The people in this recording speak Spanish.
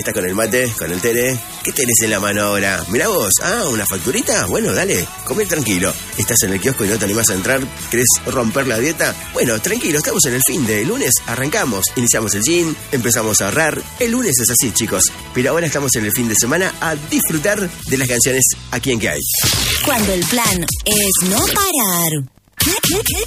estás con el mate, con el tere. ¿Qué tenés en la mano ahora? Mirá vos. Ah, ¿una facturita? Bueno, dale, comé tranquilo. ¿Estás en el kiosco y no te animás a entrar? ¿Querés romper la dieta? Bueno, tranquilo, estamos en el fin de lunes. Arrancamos, iniciamos el gym, empezamos a ahorrar. El lunes es así, chicos. Pero ahora estamos en el fin de semana a disfrutar de las canciones Aquí en Que Hay. Cuando el plan es no parar.